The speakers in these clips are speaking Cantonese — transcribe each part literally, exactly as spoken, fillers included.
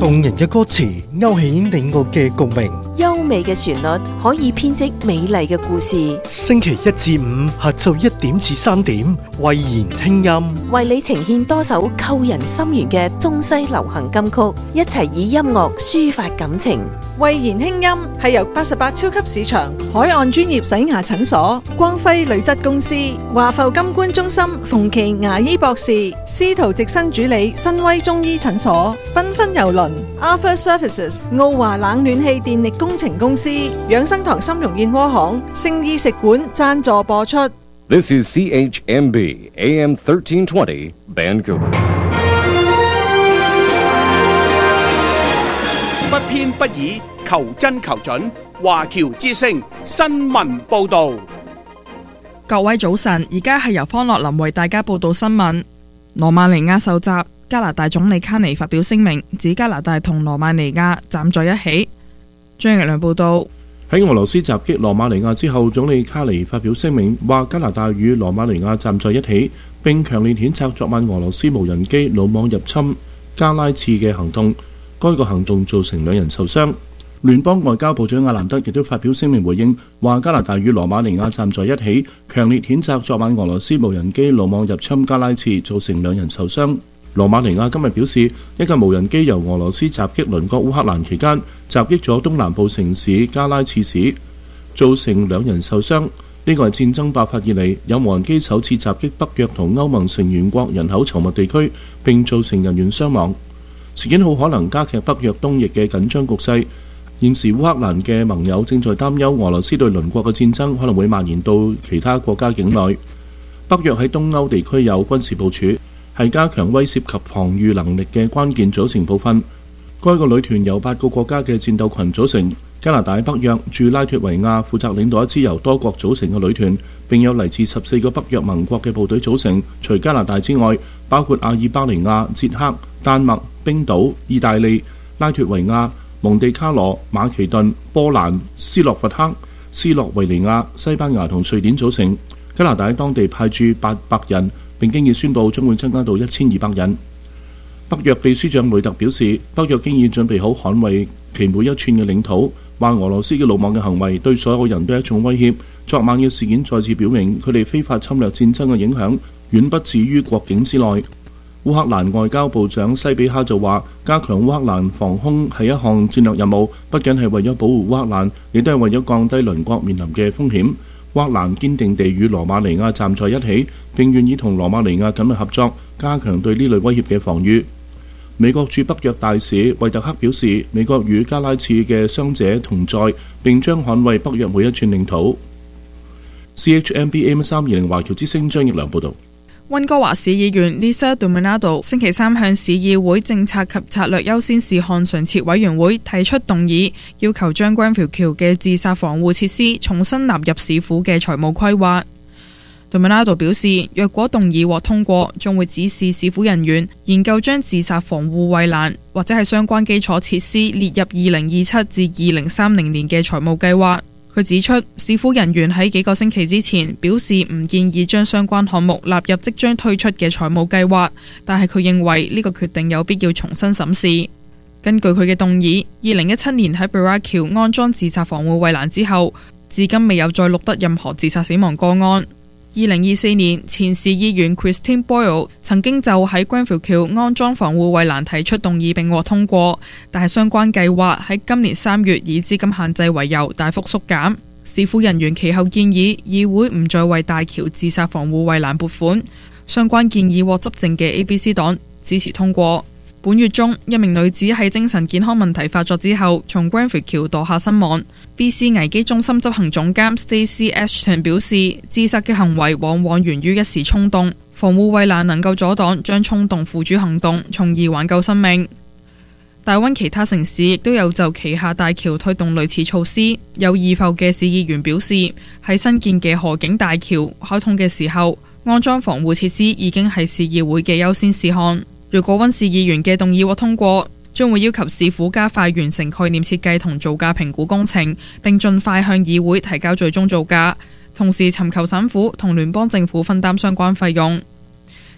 動人嘅歌詞勾起你我嘅共鳴， 優美嘅旋律可以編織美麗嘅故事。 星期一至五下晝一點至三點，慧言聽音， 為你呈現多首扣人心弦嘅中西流行金曲，一齊以音樂抒發感情。 慧言輕音係由八十八超級市場、海岸專業洗牙診所、光輝鋁質公司、華埠金冠中心、馮琦牙醫博士、司徒直新主理、新威中醫診所、繽紛郵輪、Arthur Services、澳華冷暖氣電力工程公司、養生堂參茸燕窩行、聖意食館贊助播出。 This is C H M B A M thirteen twenty Vancouver。 不偏不倚，求真求準。華僑之聲新聞報道。 各位早晨，而家係由方樂林為大家報道新聞。羅馬尼亞受襲，加拿大總理卡尼發表聲明，指加拿大同羅馬尼亞站在一起。張奕良報道。 喺俄羅斯襲擊羅馬尼亞之後，總理卡尼發表聲明，話加拿大與羅馬尼亞站在一起，並強烈譴責昨晚俄羅斯無人機魯莽入侵加拉茨嘅行動。該個行動造成兩人受傷。聯邦外交部長阿蘭德亦都發表聲明回應，話加拿大與羅馬尼亞站在一起，強烈譴責昨晚俄羅斯無人機魯莽入侵加拉茨，造成兩人受傷。羅馬尼亞今日表示，一架無人機由俄羅斯襲擊鄰國烏克蘭期間，襲擊咗東南部城市加拉茨市，造成兩人受傷。呢個係戰爭爆發以嚟有無人機首次襲擊北約同歐盟成員國人口稠密地區，並造成人員傷亡。事件好可能加劇北約東翼嘅緊張局勢。現時烏克蘭嘅盟友正在擔憂俄羅斯對鄰國嘅戰爭可能會蔓延到其他國家境內。北約喺東歐地區有軍事部署，係加強威懾及防禦能力嘅關鍵組成部分。該個旅團由八個國家嘅戰鬥群組成。加拿大北約駐拉脫維亞負責領導一支由多國組成嘅旅團，並有嚟自十四個北約盟國嘅部隊組成。除加拿大之外，包括阿爾巴尼亞、捷克、丹麥、冰島、意大利、拉脫維亞、蒙地卡羅、馬其頓、波蘭、斯洛伐克、斯洛維尼亞、西班牙同瑞典組成。加拿大喺當地派駐八百人，並經已宣布將會增加到一千二百人。北約秘書長雷特表示，北約經已準備好捍衛其每一寸嘅領土，話俄羅斯嘅魯莽嘅行為對所有人都係一種威脅。昨晚嘅事件再次表明，佢哋非法侵略戰爭嘅影響遠不止於國境之內。烏克蘭外交部長西比哈就話，加強烏克蘭防空係一項戰略任務，不僅係為咗保護烏克蘭，亦都係為咗降低鄰國面臨嘅風險。烏克蘭堅定地與羅馬尼亞站在一起，並願意同羅馬尼亞緊密合作，加強對呢類威脅嘅防禦。美國駐北約大使惠特克表示，美國與加拉茨嘅傷者同在，並將捍衛北約每一寸領土。C H M B A M 三二零華僑之聲張奕良報導。 溫哥華市議員 Lisa Dominado 星期三向市議會政策及策略優先事項常設委員會提出動議，要求將 Grenfell 橋嘅自殺防護設施重新納入市府嘅財務規劃。Dominado 表示，若果動議獲通過，將會指示市府人員研究將自殺防護圍欄或者係相關基礎設施列入二零二七至二零三零年嘅財務計劃。佢指出，市府人員喺幾個星期之前表示唔建議將相關項目納入即將推出嘅財務計劃，但係佢認為呢個決定有必要重新審視。根據佢嘅動議，二零一七年喺 Burrard 橋安裝自殺防護圍欄之後，至今未有再錄得任何自殺死亡個案。二零二四年，前市議員 Christine Boyle 曾經就喺 Grenfell 橋安裝防護圍欄提出動議並獲通過，但係相關計劃喺今年三月以資金限制為由大幅縮減。市府人員其後建議議會唔再為大橋自殺防護圍欄撥款，相關建議獲執政嘅 A B C 黨支持通過。本月中，一名女子喺精神健康問題發作之後，從 Grenfell 橋墮下身亡。B C 危機中心執行總監 Stacey Ashton 表示，自殺嘅行為往往源於一時衝動，防護圍欄能夠阻擋將衝動付諸行動，從而挽救生命。大溫其他城市亦都有就旗下大橋推動類似措施。有義埠嘅市議員表示，喺新建嘅河景大橋開通嘅時候，安裝防護設施已經係市議會嘅優先事項。如果溫市議員嘅動議獲通過，將會要求市府加快完成概念設計同造價評估工程，並盡快向議會提交最終造價，同時尋求省府同聯邦政府分擔相關費用。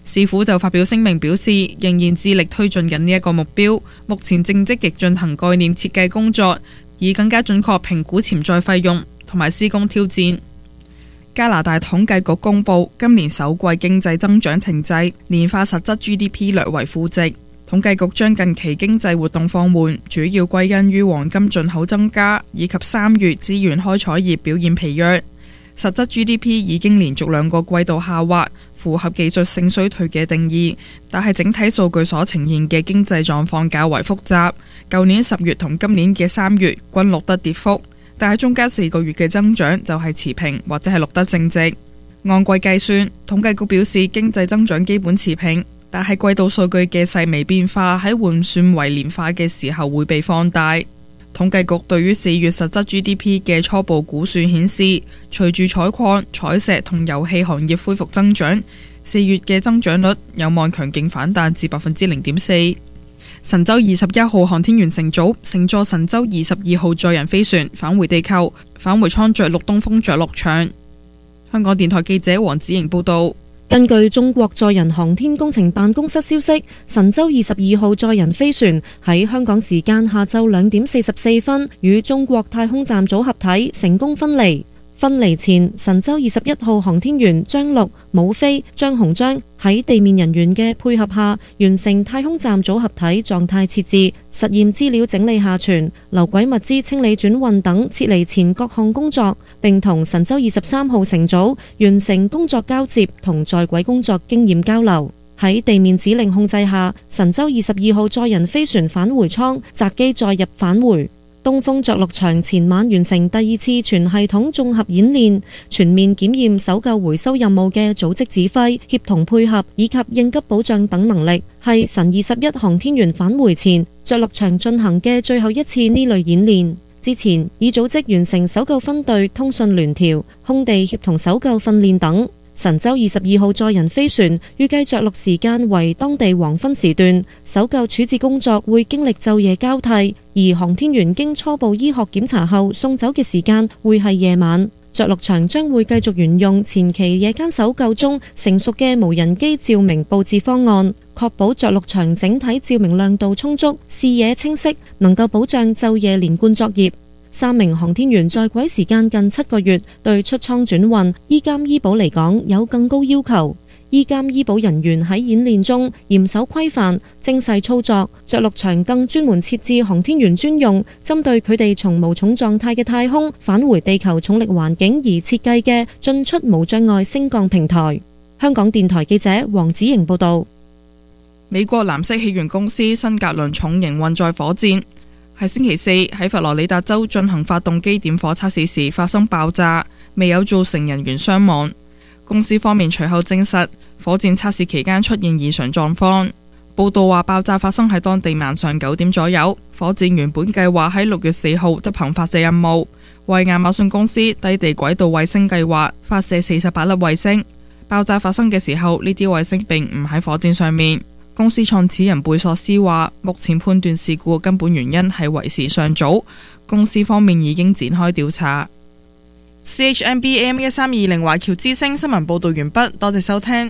市府就發表聲明表示，仍然致力推進緊呢一個目標，目前正積極進行概念設計工作，以更加準確評估潛在費用同埋施工挑戰。加拿大統計局公布今年首季經濟增長停滯，年化實質 G D P 略為負值。統計局將近期經濟活動放緩，主要歸因於黃金進口增加以及三月資源開採業表現疲弱。實質 G D P 已經連續兩個季度下滑，符合技術性衰退嘅定義，但係整體數據所呈現嘅經濟狀況較為複雜。舊年十月同今年嘅三月均錄得跌幅，但係中間四個月嘅增長就係持平或者係錄得正值。按季計算，統計局表示經濟增長基本持平，但係季度數據嘅細微變化喺換算為年化嘅時候會被放大。統計局對於四月實質 G D P 嘅初步估算顯示，隨住採礦、採石同油氣行業恢復增長，四月嘅增長率有望強勁反彈至百分之零點四。神舟二十一號航天員乘組乘坐神舟二十二號載人飛船返回地球，返回艙着陸東風着陸場。香港電台記者黃子瑩報道。 根據中國載人航天工程辦公室消息，神舟二十二號載人飛船喺香港時間下晝兩點四十四分與中國太空站組合體成功分離。分離前，神舟二十一號航天員張陸、武飛、張洪章喺地面人員嘅配合下，完成太空站組合體狀態設置、實驗資料整理下傳、留軌物資清理轉運等撤離前各項工作，並同神舟二十三號乘組完成工作交接同在軌工作經驗交流。喺地面指令控制下，神舟二十二號載人飛船返回艙擇機載入返回。東風着陸場前晚完成第二次全系統綜合演練，全面檢驗搜救回收任務嘅組織指揮、協同配合以及應急保障等能力，係神二十一航天員返回前着陸場進行嘅最後一次呢類演練。之前已組織完成搜救分隊通訊聯調、空地協同搜救訓練等。神舟二十二號載人飛船預計着陸時間為當地黃昏時段，搜救處置工作會經歷晝夜交替，而航天員經初步醫學檢查後送走嘅時間會係夜晚。着陸場將會繼續沿用前期夜間搜救中成熟嘅無人機照明佈置方案，確保着陸場整體照明亮度充足、視野清晰，能夠保障晝夜連貫作業。三名航天員在軌時間近七個月，對出艙轉運、醫監醫保嚟講有更高要求。醫監醫保人員喺演練中嚴守規範、精細操作，着陸場更專門設置航天員專用，針對佢哋從無重狀態嘅太空返回地球重力環境而設計嘅進出無障礙升降平台。香港電台記者黃子瑩報道。 美國藍色起源公司新格倫重型運載火箭喺星期四喺佛羅里達州進行發動機點火測試時發生爆炸，未有造成人員傷亡。公司方面隨後證實，火箭測試期間出現異常狀況。報道話爆炸發生喺當地晚上九點左右。火箭原本計劃喺六月四號執行發射任務，為亞馬遜公司低地軌道衛星計劃發射四十八粒衛星。爆炸發生嘅時候，呢啲衛星並唔喺火箭上面。公司創始人貝索斯話，目前判斷事故根本原因係為時尚早，公司方面已經展開調查。C H M B A M 一三二零華僑之聲新聞報道完畢，多謝收聽。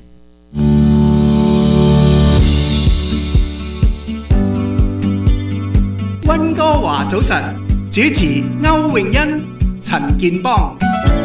溫哥華早晨，主持歐詠欣、陳健邦。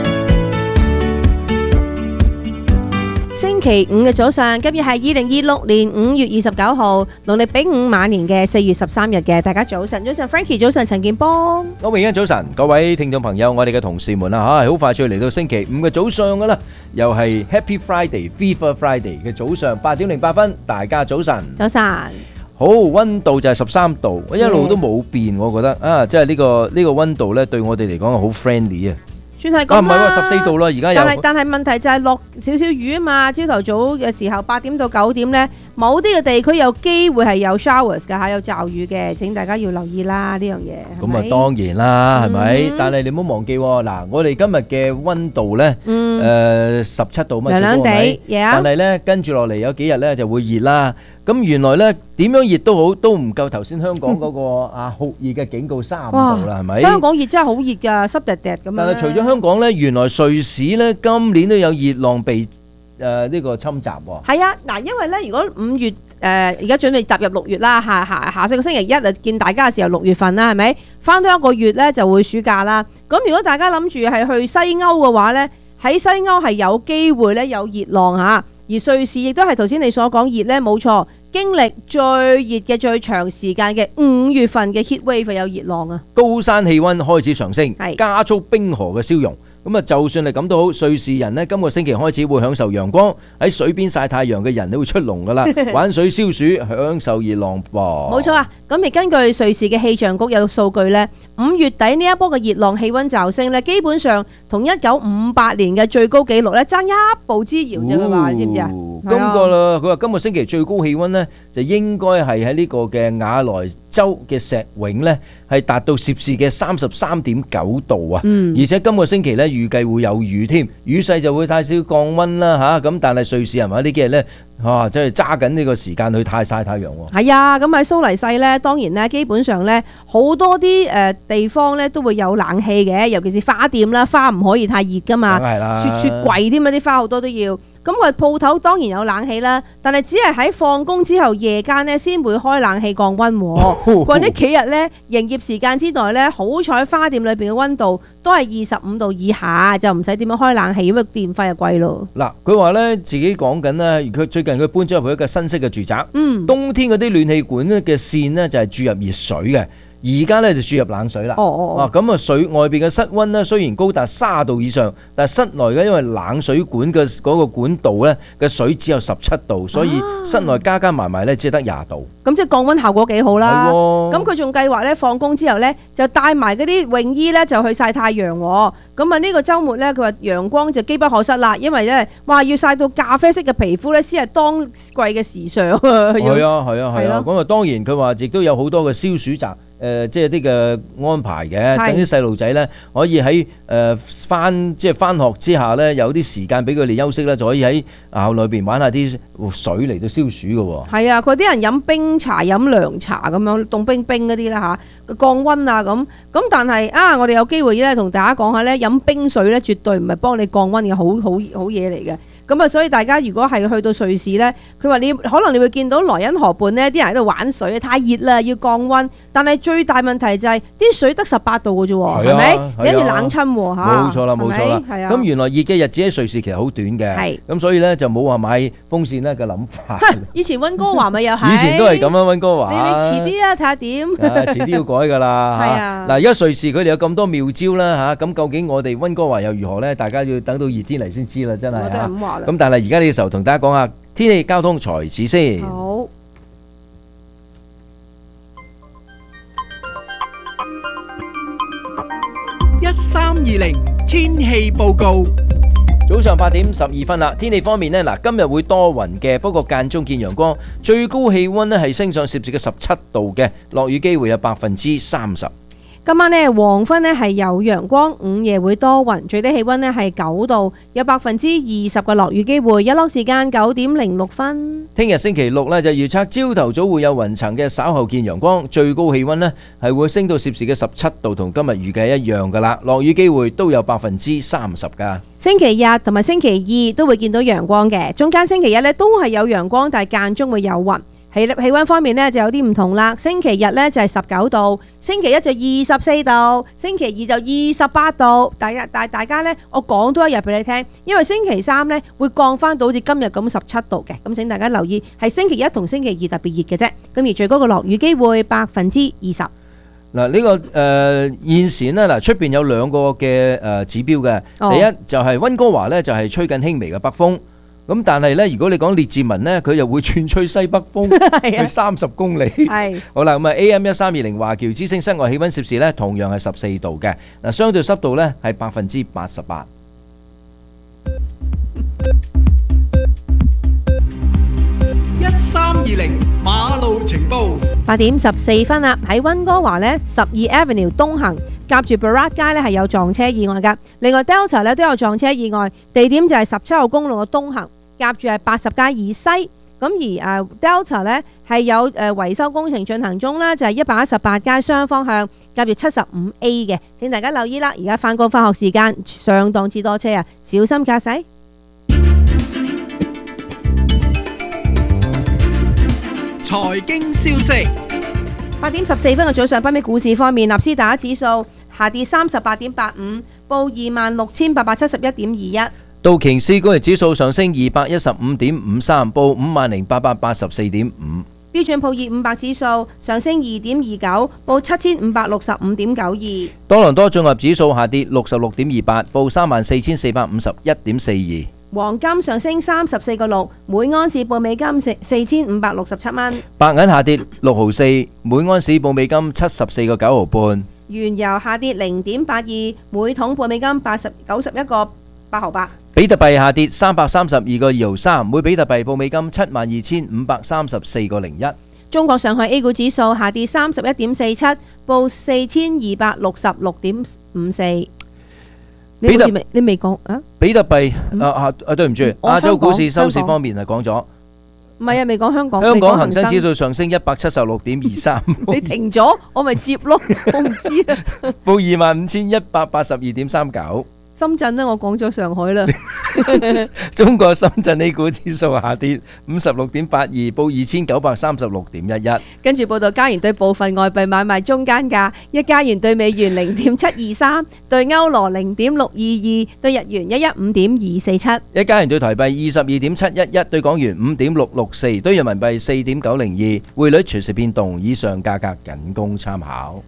星期五嘅早上，今日係二零二六年五月二十九號，農曆丙午晚年嘅四月十三日嘅，大家早晨，早晨 Frankie， 早晨陳健邦， 歐詠欣早晨，各位聽眾朋友，我哋嘅同事們啦嚇，好快脆嚟到星期五嘅早上噶啦，又係 Happy Friday、Fever Friday 嘅早上八點零八分，大家早晨， 早晨， 好，溫度就係十三度，我一路都冇變，我覺得啊，即係呢個呢個溫度咧，對我哋嚟講係好 friendly 啊。 算係咁啦， 唔係喎，十四度啦，而家有。 但係但係問題就係落少少雨啊嘛，朝頭早嘅時候八點到九點呢，某啲嘅地區有機會係有 showers 㗎嚇，有驟雨嘅，請大家要留意啦呢樣嘢。 咁啊當然啦，係咪？但係你唔好忘記喎，嗱，我哋今日嘅溫度呢，誒十七度乜嘢？涼涼地，但係呢跟住落嚟有幾日呢就會熱啦。咁原來呢點樣熱都好，都唔夠頭先香港嗰個啊酷熱嘅警告三十五度啦，係咪？香港熱真係好熱㗎，濕滴滴咁樣。 但係除咗香港呢，原來瑞士呢今年都有熱浪被誒呢個侵襲喎。 係啊，嗱，因為咧，如果五月誒而家準備踏入六月啦，下下下四個星期一啊，見大家嘅時候六月份啦，係咪？翻多一個月咧就會暑假啦。咁如果大家諗住係去西歐嘅話咧，喺西歐係有機會咧有熱浪嚇，而瑞士亦都係頭先你所講熱咧，冇錯。經歷最熱嘅最長時間嘅五月份嘅 heat wave 有熱浪啊！ 高山氣溫開始上升，加速冰河嘅消融。咁啊，就算係咁都好，瑞士人呢，今個星期開始會享受陽光，喺水邊曬太陽嘅人都會出籠噶啦，玩水消暑，享受熱浪噃。 冇錯啊！咁而根據瑞士嘅氣象局有數據呢，五月底呢一波嘅熱浪氣溫驟升呢，基本上同一九五八年嘅最高紀錄呢爭一步之遙啫。佢話，你知唔知啊？ 今個啦，佢話今個星期最高氣溫呢，就應該係喺呢個嘅瓦萊州嘅石永呢，係達到攝氏嘅三十三點九度啊！ 嗯、 而且今個星期呢，預計會有雨添，雨勢就會太少降溫啦嚇。咁但係瑞士人話呢幾日呢，啊真係揸緊呢個時間去太曬太陽喎。 係啊，咁喺蘇黎世呢，當然呢，基本上呢，好多啲誒地方呢都會有冷氣嘅，尤其是花店啦，花唔可以太熱噶嘛， 梗係啦， 雪雪櫃添啊，啲花好多都要。咁我鋪頭當然有冷氣啦，但係只係喺放工之後夜間呢先會開冷氣降溫。過呢幾日呢，營業時間之內呢，好彩花店裏邊嘅溫度都係二十五度以下，就唔使點樣開冷氣，因為電費又貴咯。 嗱，佢話呢，自己講緊呢，佢最近佢搬咗入去一個新式嘅住宅， 嗯， 冬天嗰啲暖氣管咧嘅線呢，就係注入熱水嘅。而家咧就注入冷水啦。 哦哦哦。咁啊，水外邊嘅室溫咧雖然高達三十度以上，但係室內嘅因為冷水管嘅嗰個管道咧嘅水只有十七度，所以室內加加埋埋咧只係得廿度。 咁即係降溫效果幾好啦。 係喎。 咁佢仲計劃咧放工之後咧就帶埋嗰啲泳衣咧就去曬太陽喎。咁啊呢個週末咧佢話陽光就機不可失啦，因為咧哇要曬到咖啡色嘅皮膚咧先係當季嘅時尚啊。 係啊係啊係啊。咁啊當然佢話亦都有好多嘅消暑習。誒、呃、即係啲嘅安排嘅，等啲細路仔咧可以喺誒翻即係翻學之下咧有啲時間俾佢哋休息咧，就可以喺校裏邊玩下啲水嚟到消暑嘅喎。係啊，佢啲人飲冰茶、飲涼茶咁樣凍冰冰嗰啲啦嚇，降溫啊咁。咁但係啊，我哋有機會咧同大家講下咧，飲冰水咧絕對唔係幫你降溫嘅好好好嘢嚟嘅。咁啊，所以大家如果係去到瑞士咧，佢話你可能你會見到萊茵河畔呢啲人喺度玩水，太熱啦，要降溫。但係最大問題就係啲水得十八度嘅啫喎，係咪？跟住冷親喎嚇。 冇錯啦，冇錯啦。 係啊。咁原來熱嘅日子喺瑞士其實好短嘅。係。咁所以咧就冇話買風扇咧嘅諗法。 以前溫哥華咪又係。 以前都係咁樣溫哥華。 你你遲啲啊，睇下點。 啊，遲啲要改㗎啦。 係啊。 嗱，而家瑞士佢哋有咁多妙招啦嚇，咁究竟我哋溫哥華又如何咧？大家要等到熱天嚟先知啦，真係。 我都係咁話啦。 咁但係而家呢個時候同大家講下天氣、交通、財事先。 好。 一三二零天氣報告。 早上八點十二分啦。天氣方面呢，嗱，今日會多雲嘅，不過間中見陽光，最高氣溫呢係升上攝氏嘅十七度嘅，落雨機會有百分之三十。 今晚呢，黃昏呢係有陽光，午夜會多雲，最低氣溫呢係九度，有百分之二十嘅落雨機會，日落時間九點零六分。 聽日星期六呢，就預測朝頭早會有雲層嘅，稍後見陽光，最高氣溫呢係會升到攝氏嘅十七度，同今日預計一樣噶啦，落雨機會都有百分之三十噶。 星期日同埋星期二都會見到陽光嘅，中間星期一呢都係有陽光，但係間中會有雲。氣氣溫方面呢就有啲唔同啦，星期日呢就係十九度，星期一就二十四度，星期二就二十八度。大家但係大家呢，我講多一日俾你聽，因為星期三呢會降翻到好似今日咁十七度嘅，咁請大家留意係星期一同星期二特別熱嘅啫。咁而最高嘅落雨機會百分之二十。 嗱，呢個誒現時呢，嗱出邊有兩個嘅誒指標嘅， 哦、 第一就係溫哥華呢，就係吹緊輕微嘅北風。咁但係咧，如果你講列治文咧，佢又會轉吹西北風，去三十公里。係好啦，咁啊 A M 一三二零華僑之聲室外氣溫攝氏咧，同樣係十四度嘅。嗱，相對濕度咧係百分之八十八。 一三二零馬路情報。 八點十四分啦，喺溫哥華咧，十二 Avenue 東行夾住 Barat 街咧係有撞車意外噶。另外 Delta 咧都有撞車意外，地點就係十七號公路嘅東行。夾住係八十街以西，咁而誒 Delta 咧係有誒維修工程進行中啦，就係一百一十八街雙方向夾住七十五 A 嘅，請大家留意啦。而家返工返學時間相當之多車啊，小心駕駛。 財經消息。 八點十四分嘅早上，北美股市方面，納斯達克指數下跌三十八點八五，報二萬六千八百七十一點二一。 道瓊斯工業指數上升二百一十五點五三，報五萬零八百八十四點五。 標準普爾五百指數上升二點二九，報七千五百六十五點九二。 多倫多綜合指數下跌六十六點二八，報三萬四千四百五十一點四二。 黃金上升三十四個六，每盎司報美金四四千五百六十七蚊。 白銀下跌六毫四，每盎司報美金七十四個九毫半。 原油下跌零點八二，每桶報美金八十九十一個八毫八。 比特幣下跌三百三十二個二毫三，每比特幣報美金七萬二千五百三十四個零一。 中國上海 A 股指數下跌三十一點四七，報四千二百六十六點五四。你好似未你未講啊？ 比特幣啊啊啊！對唔住，亞洲股市收市方面係講咗。 唔係啊，未講香港。 香港恒生指數上升一百七十六點二三。 你停咗，我咪接咯，我唔知啊。 報二萬五千一百八十二點三九。 深圳呢，我講咗上海啦。 中國深圳 A 股指數下跌五十六點八二，報二千九百三十六點一一。 跟住報道，加元對部分外幣買賣中間價：一加元對美元零點七二三，對歐羅零點六二二，對日元一一五點二四七。 一加元對台幣二十二點七一一，對港元五點六六四，對人民幣四點九零二。匯率隨時變動，以上價格僅供參考。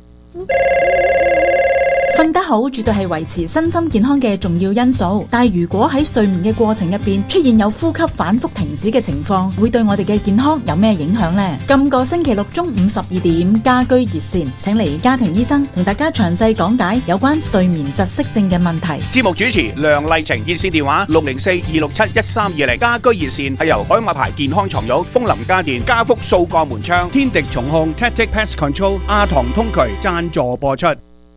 瞓得好絕對係維持身心健康嘅重要因素，但係如果喺睡眠嘅過程入邊出現有呼吸反覆停止嘅情況，會對我哋嘅健康有咩影響呢？今個星期六中午十二點，家居熱線請嚟家庭醫生同大家詳細講解有關睡眠窒息症嘅問題。 節目主持梁麗晴，熱線電話六零四二六七一三二零。家居熱線係由海馬牌健康床褥、風林家電、家福數個門窗、天敵重控、Tactic Pest Control、阿唐通渠贊助播出。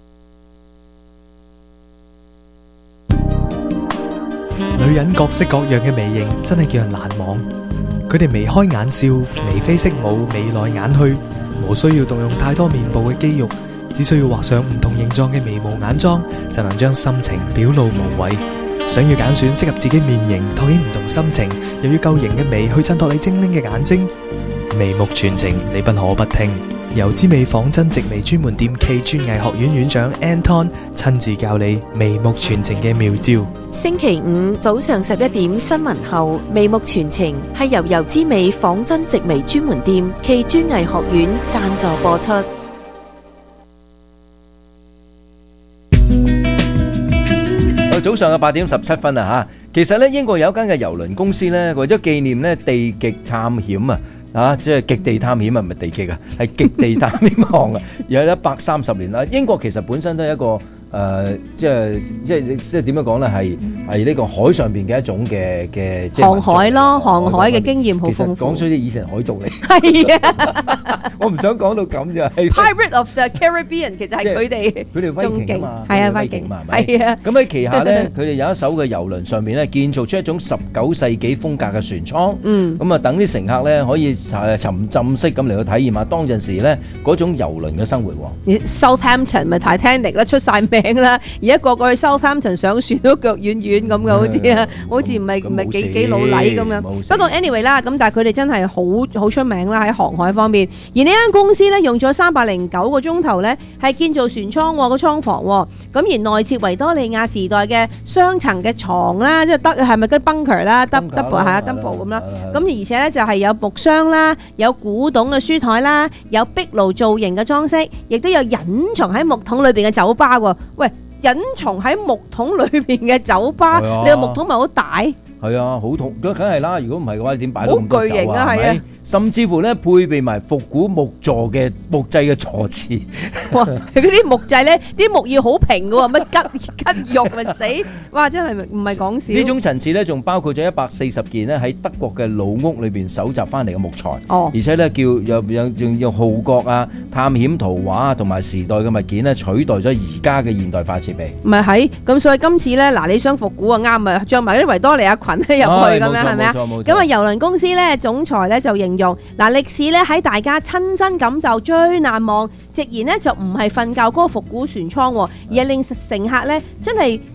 女人各式各樣嘅眉形真係叫人難忘，佢哋眉開眼笑、眉飛色舞、眉來眼去，無需要動用太多面部嘅肌肉，只需要畫上唔同形狀嘅眉毛眼妝，就能將心情表露無遺。想要揀選適合自己面型，托起唔同心情，又要夠型嘅眉去襯托你精靈嘅眼睛，眉目傳情，你不可不聽。由之美仿真植眉專門店暨專藝學院院長 Anton 親自教你眉目傳情嘅妙招。 星期五早上十一點新聞後，眉目傳情係由由之美仿真植眉專門店暨專藝學院贊助播出。 早上嘅八點十七分啊吓，其實咧英國有一間嘅郵輪公司咧，為咗紀念咧地極探險啊。啊！即係極地探險啊，唔係地極啊，係極地探險項啊，有一百三十年啦。英國其實本身都係一個誒、呃，即係即係即係點樣講咧？係係呢個海上邊嘅一種嘅嘅即係航海咯，航海嘅經驗好豐富。 其實講出啲以前海盜嚟。 係啊， 我唔想講到咁啫。 Pirate of the Caribbean 其實係佢哋， 佢哋威勁啊嘛， 係啊，威勁嘛，係啊。 咁喺旗下咧，佢哋有一艘嘅遊輪上面咧，建造出一種十九世紀風格嘅船艙。嗯。咁啊，等啲乘客咧可以沉浸式咁嚟到體驗下當陣時咧嗰種遊輪嘅生活。 Southampton 咪 Titanic 啦，出晒名啦，而家個個去 Southampton 上船都腳軟軟咁嘅，好似啊，好似唔係唔係幾幾老禮咁樣。不過 anyway 啦，咁但係佢哋真係好好出名啦喺航海方面。而呢間公司咧用咗三百零九個鐘頭咧，係建造船艙個艙房。咁而內設維多利亞時代嘅雙層嘅床啦，即係得係咪嗰啲 bunker 啦，double 係啊 double 咁啦。咁而且咧就係有木箱啦。有古董嘅書台啦，有壁爐造型嘅裝飾，亦都有隱藏喺木桶裏邊嘅酒吧喎。喂，隱藏喺木桶裏邊嘅酒吧，你個木桶咪好大？係啊，好重，咁梗係啦。如果唔係嘅話，你點擺到咁多酒啊？好巨型啊，係啊！甚至乎咧配備埋復古木座嘅木製嘅坐廁。 哇！嗰啲木製咧，啲木要好平嘅喎，乜吉吉肉咪死！哇！真係唔係講笑。 呢種層次咧，仲包括咗一百四十件咧喺德國嘅老屋裏邊搜集翻嚟嘅木材。哦。而且咧叫有有仲用號角啊、探險圖畫啊同埋時代嘅物件咧取代咗而家嘅現代化設備。 唔係喺咁，所以今次咧嗱，你想復古啊啱啊，著埋啲維多利亞裙咧入去咁樣係咪啊？咁啊，郵輪公司咧總裁咧就形容嗱，歷史咧喺大家親身感受最難忘，直言咧就唔係瞓覺嗰個復古船艙，而係令乘客咧真係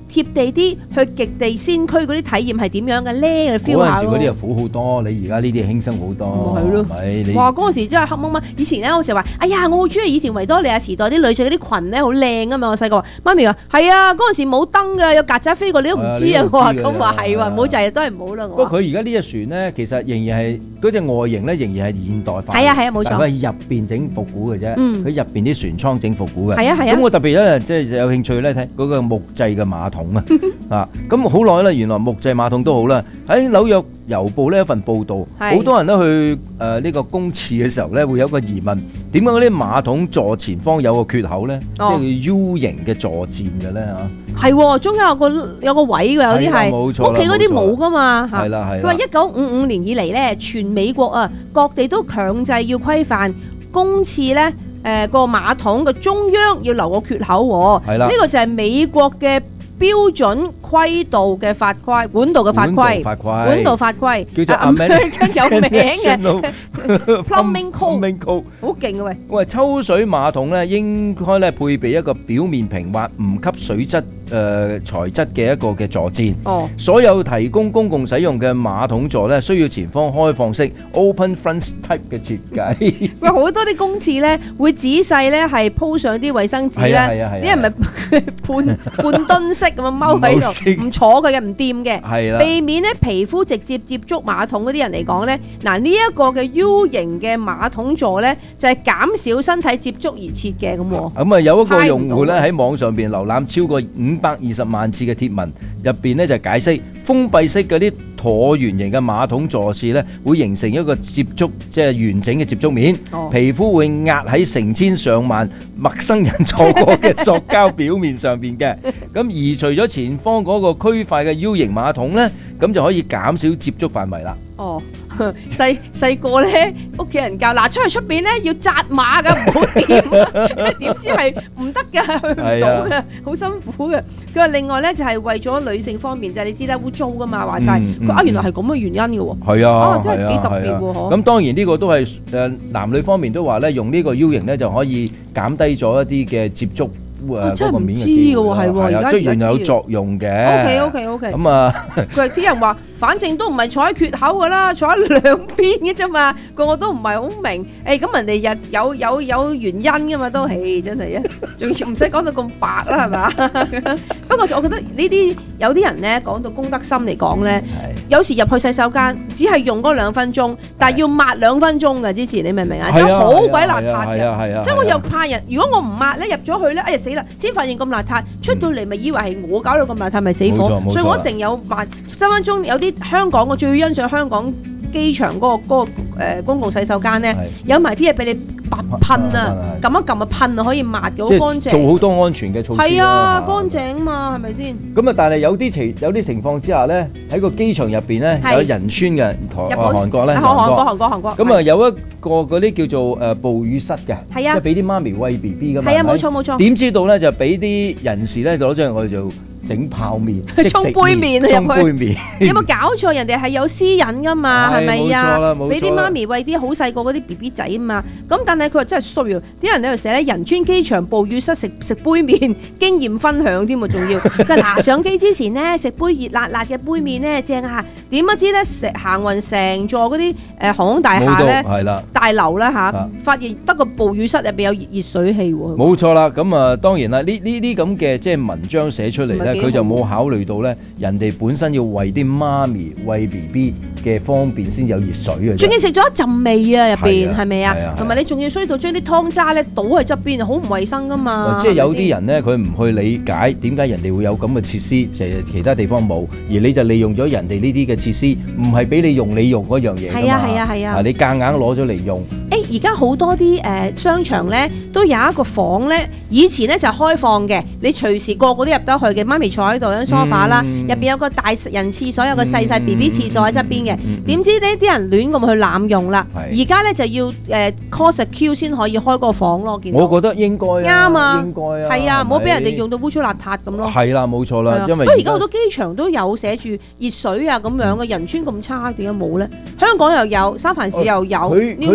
貼地啲，去極地先驅嗰啲體驗係點樣嘅咧？你 feel 嗰陣下咯。 時嗰啲又苦好多，你而家呢啲輕鬆好多。 係咯， 咪你哇！嗰陣時真係黑掹掹。以前咧，我成日話：哎呀，我好中意以前維多利亞時代啲女仔嗰啲裙咧，好靚啊嘛！我細個話，媽咪話：係啊，嗰陣時冇燈㗎，有曱甴飛過，你都唔知啊！我話咁話係喎，唔好就係都係唔好啦。 不過佢而家呢隻船咧，其實仍然係嗰隻外形咧，仍然係現代化。 係啊係啊，冇錯。 但係佢係入邊整復古嘅啫。佢入邊啲船艙整復古嘅。 係啊係啊。 咁我特別咧，即係有興趣咧睇嗰個木製嘅馬桶啊！啊，咁好耐啦，原來木製馬桶都好啦。喺紐約郵報呢一份報導，好多人都去誒呢個公廁嘅時候咧，會有個疑問：點解嗰啲馬桶座前方有個缺口咧？即係 U 型嘅坐墊嘅咧嚇。 係喎，中間有個有個位㗎，有啲係屋企嗰啲冇㗎嘛嚇。 係啦係。 佢話一九五五年以嚟咧，全美國啊各地都強制要規範公廁咧誒個馬桶嘅中央要留個缺口喎。係啦，呢個就係美國嘅標準規道嘅法規，管道嘅法規，管道法規叫做 American 有名嘅 Plumbing Code， 好勁嘅喂！ 喂，抽水馬桶咧應該咧配備一個表面平滑、唔吸水質誒材質嘅一個嘅坐墊。哦，所有提供公共使用嘅馬桶座咧需要前方開放式 open front type 嘅設計。 喂，好多啲公廁咧會仔細咧係鋪上啲衛生紙咧，啲人咪半半蹲式。咁樣踎喺度，唔坐佢嘅，唔掂嘅，避免咧皮膚直接接觸馬桶嗰啲人嚟講咧，嗱呢一個嘅 U 型嘅馬桶座咧，就係減少身體接觸而設嘅咁喎。 咁啊有一個用戶咧喺網上邊瀏覽超過五百二十萬次嘅貼文，入邊咧就解釋封閉式嗰啲橢圓形嘅馬桶座廁咧，會形成一個接觸即係完整嘅接觸面，皮膚會壓喺成千上萬陌生人坐過嘅塑膠表面上邊嘅，咁移除咗前方嗰個區塊嘅 U 型馬桶咧，咁就可以減少接觸範圍啦。 哦，細細個咧，屋企人教嗱出去出邊咧要紮馬㗎，唔好掂，點知係唔得㗎，去唔到嘅，好辛苦嘅。佢話另外咧就係為咗女性方面，就係你知啦，污糟㗎嘛，話曬。佢啊原來係咁嘅原因嘅喎。係啊，啊真係幾特別喎，嗬。 咁當然呢個都係誒男女方面都話咧，用呢個 U 型咧就可以減低咗一啲嘅接觸。 我真係唔知嘅喎，係喎，而家即係原來有作用嘅。 O K O K O K。 咁啊， 佢話啲人話，反正都唔係坐喺缺口㗎啦，坐喺兩邊嘅啫嘛，個個都唔係好明。誒咁人哋又有有有原因㗎嘛，都係真係啊，仲要唔使講到咁白啦，係嘛？不過我覺得呢啲有啲人咧講到公德心嚟講咧，有時入去洗手間只係用嗰兩分鐘，但係要抹兩分鐘㗎。之前你明唔明啊？真係好鬼邋遢嘅，即係我又怕人，如果我唔抹咧，入咗去咧，哎呀死啦！先發現咁邋遢，出到嚟咪以為係我搞到咁邋遢，咪死火。所以我一定有抹三分鐘。有啲香港，我最欣賞香港機場嗰個嗰個誒公共洗手間咧，有埋啲嘢俾你白噴啊，撳一撳啊噴啊，可以抹嘅，好乾淨。 做好多安全嘅措施。 係啊，乾淨啊嘛，係咪先？ 咁啊，但係有啲情有啲情況之下咧，喺個機場入邊咧有仁川嘅台韓國咧， 韓國韓國韓國。 咁啊有一個嗰啲叫做誒哺乳室嘅，即係俾啲媽咪餵 B B 㗎嘛。 係啊，冇錯冇錯。 點知道咧就俾啲人士咧攞咗嚟我哋做整泡麵， 沖杯麵入去。 沖杯麵。 有冇搞錯？人哋係有私隱㗎嘛，係咪啊？俾啲媽咪餵啲好細個嗰啲 B B 仔啊嘛。咁但係佢話真係衰喎，啲人喺度寫咧仁川機場哺乳室食食杯麵經驗分享添喎，仲要佢嗱上機之前咧食杯熱辣辣嘅杯麵咧正啊！點不知咧食行運成座嗰啲誒航空大廈咧大樓啦嚇，發現得個哺乳室入邊有熱熱水器喎。 冇錯啦，咁啊當然啦，呢呢啲咁嘅即係文章寫出嚟咧，佢就冇考慮到咧人哋本身要為啲媽咪餵 B B 嘅方便先有熱水嘅。 仲要食咗一陣味啊入邊係咪啊？同埋你仲要衰到將啲湯渣咧倒喺側邊，好唔衞生噶嘛！ 即係有啲人咧，佢唔去理解點解人哋會有咁嘅設施，就係其他地方冇，而你就利用咗人哋呢啲嘅設施，唔係俾你用你用嗰樣嘢㗎嘛。係啊係啊係啊！你夾硬攞咗嚟用。 誒而家好多啲誒商場咧都有一個房咧，以前咧就開放嘅，你隨時個個都入得去嘅，媽咪坐喺度張梳化啦，入邊有個大人廁所，有個細細 B B 廁所喺側邊嘅。點知呢啲人亂咁去濫用啦，而家咧就要誒 call secure先可以開個房咯。 我覺得應該啱啊， 應該啊， 係啊，唔好俾人哋用到污糟邋遢咁咯。 係啦，冇錯啦，因為不過而家好多機場都有寫住熱水啊咁樣嘅，仁川咁差點解冇咧？香港又有，三藩市又有，紐約又有。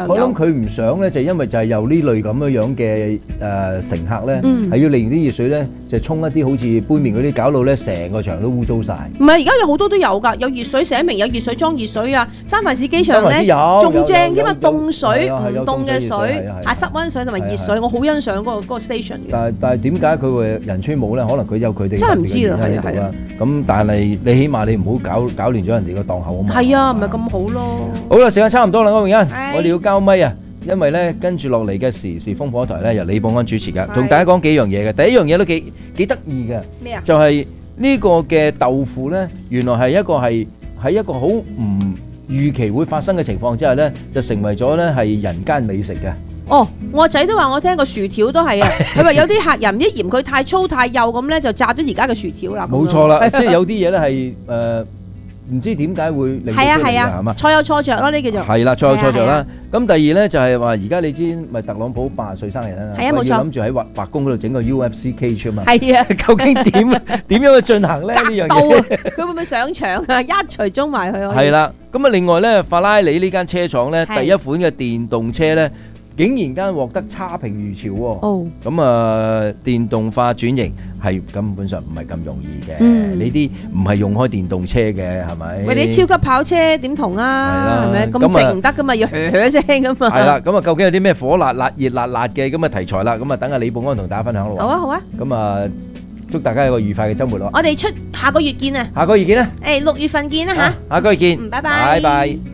又我諗有。 佢唔想咧，就因為就係有呢類咁樣樣嘅誒乘客咧， 嗯係要利用啲熱水咧，就沖一啲好似杯麵嗰啲，搞到咧成個場都污糟晒。 唔係，而家有好多都有㗎，有熱水寫明有熱水裝熱水啊！三藩市機場咧三藩市有仲正添嘛， 有有凍水係啊係有唔凍嘅凍水水係啊係啊啊，室溫水同埋熱係水， 啊我好欣賞嗰個嗰個 station 嘅。 但係但係點解佢會人吹冇咧？可能佢有佢哋真係唔知啦特別嘅原因喺度啦。咁但係你起碼你唔好搞搞亂咗人哋個檔口啊嘛。 係啊，唔係咁好咯。 好啦，時間差唔多啦，歐榮欣， 係我哋要交咪啊！因為咧跟住落嚟嘅時時風火台咧由李寶安主持㗎，同大家講幾樣嘢嘅。第一樣嘢都幾幾得意嘅， 咩啊？ 就係呢個嘅豆腐咧，原來係一個係喺一個好唔預期會發生嘅情況之下咧，就成為咗咧係人間美食嘅。 哦，我仔都話我聽個薯條都係啊，佢話有啲客人唔知嫌佢太粗太幼咁咧，就炸咗而家嘅薯條啦。 冇錯啦，即係有啲嘢咧係誒唔知點解會令到係啊係出嚟㗎，係嘛啊，？錯有錯着咯，呢叫做係啦，錯有錯着啦係啊。 咁第二咧就係話，而家你知咪特朗普八十歲生日啊？ 係啊冇錯要諗住喺白白宮嗰度整個 U F C cage 啊嘛。 係啊， 究竟點點樣去進行咧？呢樣到啊嘢佢會唔會上場啊？一錘中埋佢可以係啦。咁啊，另外咧，法拉利呢間車廠咧， 係第一款嘅電動車咧，竟然間獲得差評如潮喎。 哦， 咁啊，電動化轉型係根本上唔係咁容易嘅。 嗯呢啲唔係用開電動車嘅，係咪？ 喂，你超級跑車點同啊？係咪咁咁啊靜唔得噶嘛？要噓噓聲噶嘛？ 係啦，咁啊，究竟有啲咩火辣辣、熱辣辣嘅咁嘅題材啦？咁啊，等阿李寶安同大家分享咯喎。 好啊好啊， 咁啊，祝大家有個愉快嘅週末咯。 我哋出下個月見啊！ 下個月見啦， 誒六月份見啦嚇。 下個月見， 嗯拜拜拜拜。